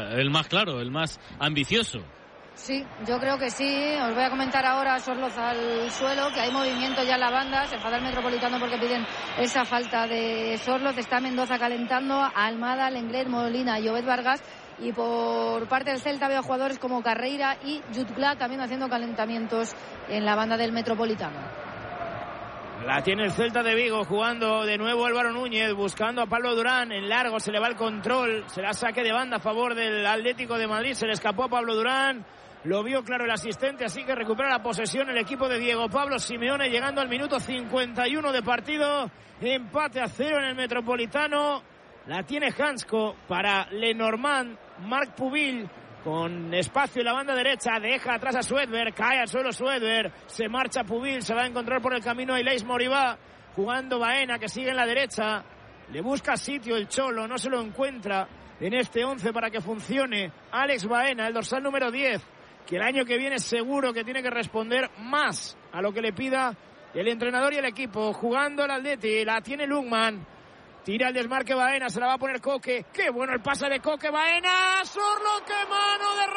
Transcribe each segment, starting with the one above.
el más claro, el más ambicioso. Sí, yo creo que sí. Os voy a comentar ahora Sorloz al suelo, que hay movimiento ya en la banda. Se enfada el Metropolitano porque piden esa falta de Sorloz. Está Mendoza calentando, Almada, Lenglet, Molina y Obed Vargas. Y por parte del Celta veo jugadores como Carreira y Jutgla también haciendo calentamientos en la banda del Metropolitano. La tiene el Celta de Vigo, jugando de nuevo Álvaro Núñez, buscando a Pablo Durán, en largo, se le va el control, será saque de banda a favor del Atlético de Madrid, se le escapó a Pablo Durán, lo vio claro el asistente, así que recupera la posesión el equipo de Diego Pablo Simeone, llegando al minuto 51 de partido, empate a 0 en el Metropolitano, la tiene Hansko para Lenormand, Marc Pubil, con espacio en la banda derecha, deja atrás a Suedberg, cae al suelo Suedberg, se marcha Pubil, se va a encontrar por el camino a Ilaix Moribá, jugando Baena, que sigue en la derecha, le busca sitio el Cholo, no se lo encuentra en este 11 para que funcione Alex Baena, el dorsal número 10, que el año que viene seguro que tiene que responder más a lo que le pida el entrenador y el equipo, jugando el Atleti, la tiene Lungman. Tira el desmarque Baena, se la va a poner Coque. ¡Qué bueno el pase de Coque! ¡Baena! ¡Sorlo, qué mano de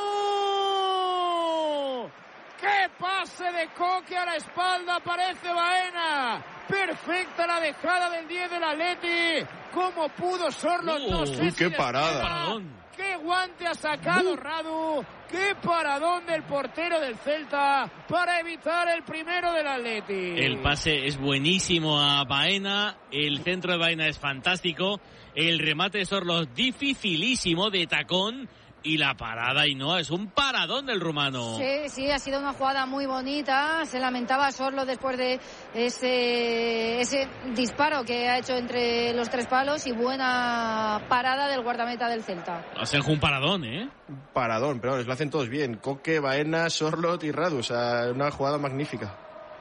Radu! ¡Qué pase de Coque a la espalda! Aparece Baena. Perfecta la dejada del 10 del Atleti. ¿Cómo pudo Sorlo? No sé ¡Qué si parada! ¡Qué guante ha sacado Radu! ¡Qué paradón del portero del Celta para evitar el primero del Atleti! El pase es buenísimo a Baena, el centro de Baena es fantástico, el remate de Sorloz dificilísimo de tacón y la parada, y no, es un paradón del rumano. Sí, ha sido una jugada muy bonita. Se lamentaba Sorloz después de ese disparo que ha hecho entre los tres palos y buena parada del guardameta del Celta. O sea, un paradón, Paradón, pero lo hacen todos bien. Coque, Baena, Sorloz y Radu, o sea, una jugada magnífica.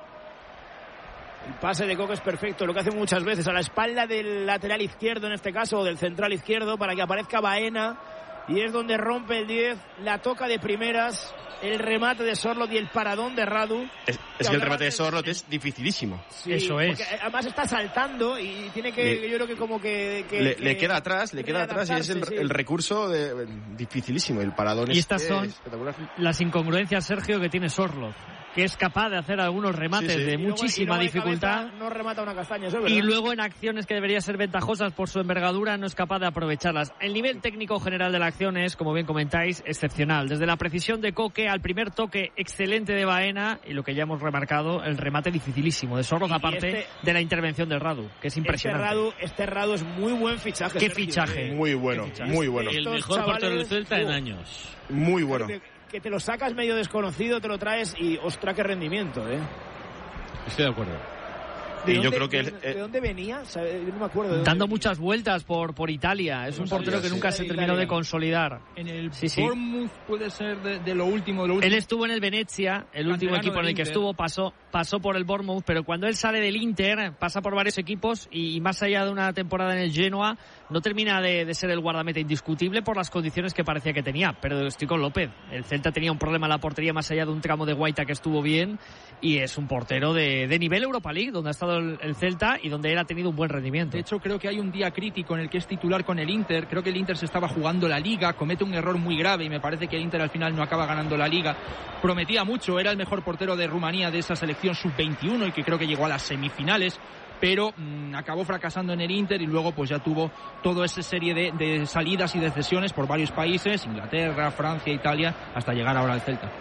El pase de Coque es perfecto, lo que hace muchas veces a la espalda del lateral izquierdo, en este caso, o del central izquierdo, para que aparezca Baena. Y es donde rompe el 10, la toca de primeras, el remate de Sorloth y el paradón de Radu. Es que el remate de Sorloth es dificilísimo. Sí, eso es. Porque además está saltando y tiene que, yo creo que como que le queda atrás, y es el recurso dificilísimo. El paradón y estas son espectacular. Las incongruencias, Sergio, que tiene Sorloth, que es capaz de hacer algunos remates de muchísima dificultad. No remata una castaña, eso es verdad. Y luego en acciones que deberían ser ventajosas por su envergadura no es capaz de aprovecharlas. El nivel técnico general de la acción es, como bien comentáis, excepcional. Desde la precisión de Coque al primer toque excelente de Baena y lo que ya hemos remarcado, el remate dificilísimo de Sorloth, aparte de la intervención de Radu, que es impresionante. Este Radu es muy buen fichaje. ¿Qué Sergio, fichaje? Muy bueno, muy bueno. El mejor portero del Celta en años. Muy bueno. Que te lo sacas medio desconocido, te lo traes y ostras, qué rendimiento, Estoy de acuerdo. Yo creo que ¿De dónde venía? No me acuerdo. Dando muchas vueltas por Italia. Es un portero que nunca se terminó de consolidar. En el Bournemouth puede ser de lo último. Él estuvo en el Venezia, el último equipo en el que estuvo, pasó por el Bournemouth, pero cuando él sale del Inter, pasa por varios equipos y más allá de una temporada en el Genoa, no termina de ser el guardameta indiscutible por las condiciones que parecía que tenía. Pero estoy con López. El Celta tenía un problema en la portería más allá de un tramo de Guaita que estuvo bien y es un portero de nivel Europa League, donde ha estado el Celta y donde él ha tenido un buen rendimiento. De hecho, creo que hay un día crítico en el que es titular con el Inter. Creo que el Inter se estaba jugando la Liga, comete un error muy grave y me parece que el Inter al final no acaba ganando la Liga. Prometía mucho, era el mejor portero de Rumanía de esa selección sub-21 y que creo que llegó a las semifinales, pero acabó fracasando en el Inter y luego pues ya tuvo toda esa serie de salidas y de cesiones por varios países, Inglaterra, Francia, Italia, hasta llegar ahora al Celta.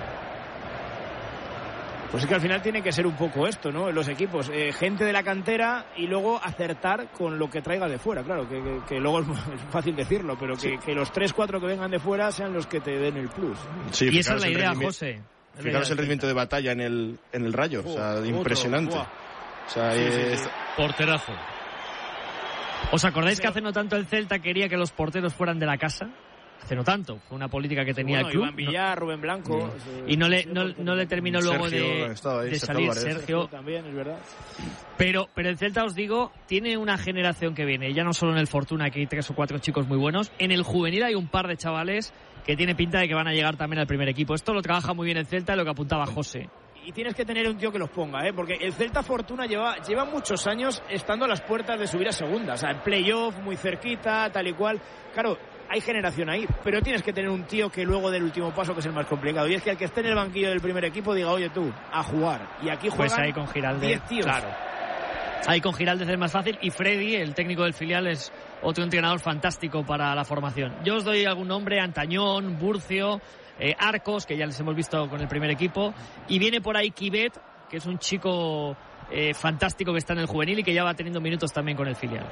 Pues es que al final tiene que ser un poco esto, ¿no? Los equipos, gente de la cantera y luego acertar con lo que traiga de fuera. Claro, que luego es fácil decirlo, pero que los 3-4 que vengan de fuera sean los que te den el plus. Sí, y esa es la idea, José. Fijaros el rendimiento de batalla en el Rayo, o sea, impresionante. O sea, porterazo. ¿Os acordáis que hace no tanto el Celta quería que los porteros fueran de la casa? Hace no tanto, fue una política que tenía el club. Iván Villar, Rubén Blanco. Y no le terminó luego de salir Sergio. También, es verdad. Pero el Celta, os digo, tiene una generación que viene. Ya no solo en el Fortuna, que hay 3 o 4 chicos muy buenos. En el juvenil hay un par de chavales que tiene pinta de que van a llegar también al primer equipo. Esto lo trabaja muy bien el Celta, lo que apuntaba José. Y tienes que tener un tío que los ponga, porque el Celta Fortuna lleva muchos años estando a las puertas de subir a segunda. O sea, en playoff, muy cerquita, tal y cual. Claro, hay generación ahí, pero tienes que tener un tío que luego del último paso, que es el más complicado, y es que el que esté en el banquillo del primer equipo diga, oye tú, a jugar, y aquí juegan pues ahí con Giraldez, 10 tíos. Claro. Ahí con Giraldez es más fácil, y Freddy, el técnico del filial, es otro entrenador fantástico para la formación. Yo os doy algún nombre: Antañón, Burcio, Arcos, que ya les hemos visto con el primer equipo, y viene por ahí Kibet, que es un chico fantástico que está en el juvenil y que ya va teniendo minutos también con el filial.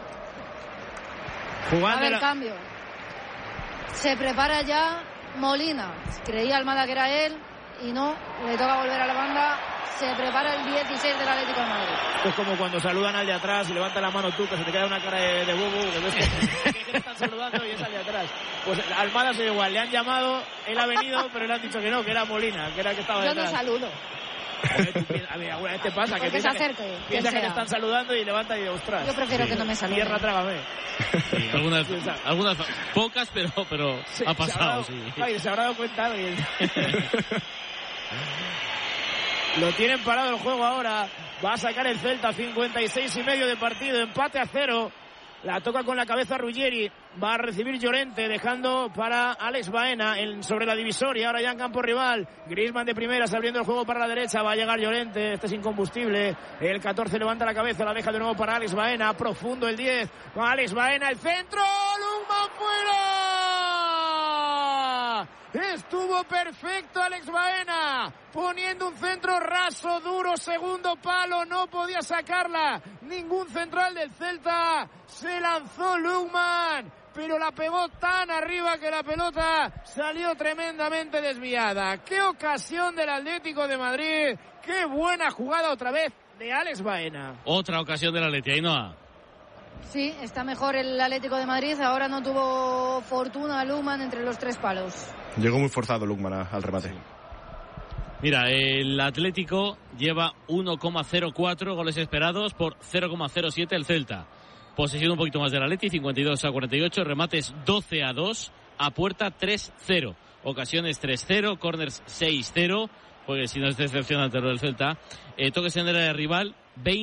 Jugando el cambio. Se prepara ya Molina. Creía Almada que era él y no, le toca volver a la banda. Se prepara el 16 del Atlético de Madrid. Es como cuando saludan al de atrás y levanta la mano tú, que se te queda una cara de bobo, que te están saludando y es al de atrás. Pues Almada es igual, le han llamado, él ha venido, pero le han dicho que no, que era Molina, que era el que estaba detrás. Yo no saludo. A ver, alguna vez te pasa que se acerque, piensa que te están saludando y levanta y de ostras. Yo prefiero que no me saluden. Tierra, trágame. Sí, algunas pocas, pero sí, ha pasado. Se habrá dado cuenta alguien. Lo tienen parado el juego ahora. Va a sacar el Celta, 56,5 de partido, empate a 0. La toca con la cabeza Ruggeri. Va a recibir Llorente, dejando para Alex Baena sobre la divisoria. Ahora ya en campo rival. Griezmann de primeras, abriendo el juego para la derecha. Va a llegar Llorente. Este es incombustible. El 14 levanta la cabeza. La deja de nuevo para Alex Baena. Profundo el 10. Alex Baena, el centro. ¡Luma fuera! Estuvo perfecto Alex Baena, poniendo un centro raso, duro, segundo palo, no podía sacarla ningún central del Celta. Se lanzó Lukman, pero la pegó tan arriba que la pelota salió tremendamente desviada. ¡Qué ocasión del Atlético de Madrid! ¡Qué buena jugada otra vez de Alex Baena! Otra ocasión del Atlético, Ainhoa. Sí, está mejor el Atlético de Madrid. Ahora no tuvo fortuna Lukman entre los tres palos. Llegó muy forzado Lukman al remate. Sí. Mira, el Atlético lleva 1,04 goles esperados por 0,07 el Celta. Posesión un poquito más del Atleti, 52-48. Remates 12-2. A puerta 3-0. Ocasiones 3-0. Corners 6-0. Porque si no es decepcionante lo del Celta. Toques en el área rival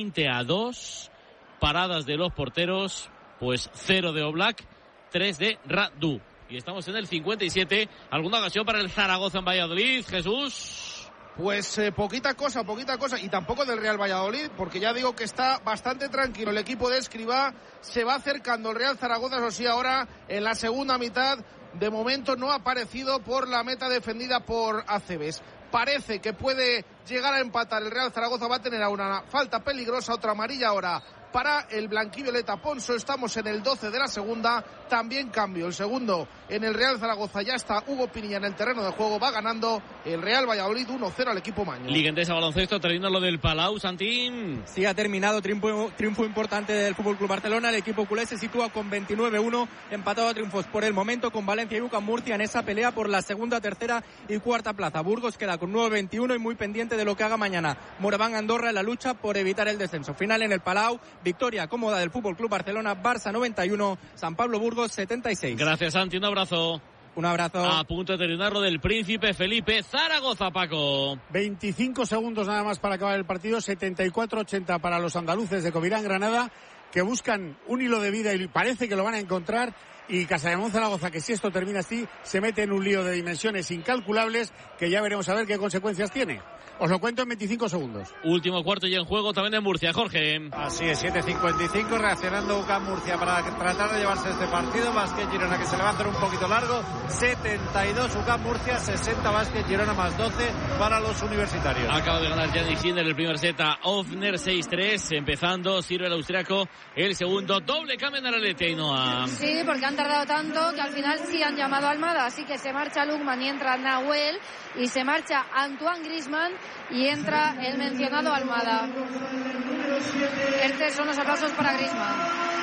20-2. Paradas de los porteros, pues 0 de Oblak, 3 de Radu. Y estamos en el 57. ¿Alguna ocasión para el Zaragoza en Valladolid, Jesús? Pues poquita cosa. Y tampoco del Real Valladolid, porque ya digo que está bastante tranquilo. El equipo de Escribá se va acercando al Real Zaragoza, eso sí, ahora en la segunda mitad. De momento no ha aparecido por la meta defendida por Acebes. Parece que puede llegar a empatar el Real Zaragoza. Va a tener ahora una falta peligrosa, otra amarilla ahora para el blanquivioleta Ponso. Estamos en el 12 de la segunda. También cambio. El segundo en el Real Zaragoza. Ya está Hugo Pinilla en el terreno de juego. Va ganando el Real Valladolid 1-0 al equipo maño. Liga Endesa Baloncesto, terminando lo del Palau, Santín. Sí, ha terminado. Triunfo importante del FC Barcelona. El equipo culé se sitúa con 29-1. Empatado a triunfos por el momento con Valencia y UCAM Murcia en esa pelea por la segunda, tercera y cuarta plaza. Burgos queda con 9-21 y muy pendiente de lo que haga mañana Moraván Andorra en la lucha por evitar el descenso. Final en el Palau. Victoria cómoda del FC Barcelona. Barça 91, San Pablo Burgos 76. Gracias, Santi, un abrazo. Un abrazo. A punto de terminar lo del Príncipe Felipe Zaragoza, Paco. 25 segundos nada más para acabar el partido. 74-80 para los andaluces de Covirán Granada, que buscan un hilo de vida y parece que lo van a encontrar. Y Castellamón Zaragoza, que si esto termina así, se mete en un lío de dimensiones incalculables que ya veremos a ver qué consecuencias tiene. Os lo cuento en 25 segundos. Último cuarto y en juego también en Murcia, Jorge. Así es, 7:55, reaccionando UCAM Murcia para tratar de llevarse este partido. Basket Girona, que se le va a hacer un poquito largo. 72 UCAM Murcia, 60 Basket Girona más 12 para los universitarios. Acaba de ganar Yannick Sinner el primer set a Ofner 6-3. Empezando, sirve el austriaco el segundo. Doble cambio en el Atleti, Ainhoa. Sí, porque han tardado tanto que al final sí han llamado a Almada. Así que se marcha Lukman y entra Nahuel. Y se marcha Antoine Griezmann y entra el mencionado Almada. Estos son los aplausos para Griezmann.